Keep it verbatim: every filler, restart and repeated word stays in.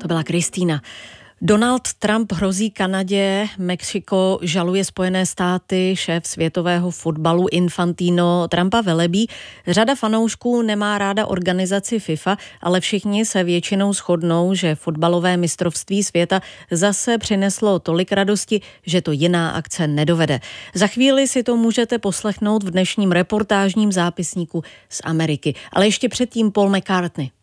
To byla Kristýna. Donald Trump hrozí Kanadě, Mexiko žaluje Spojené státy, šéf světového fotbalu Infantino Trumpa velebí. Řada fanoušků nemá ráda organizaci FIFA, ale všichni se většinou shodnou, že fotbalové mistrovství světa zase přineslo tolik radosti, že to jiná akce nedovede. Za chvíli si to můžete poslechnout v dnešním reportážním zápisníku z Ameriky. Ale ještě předtím Paul McCartney.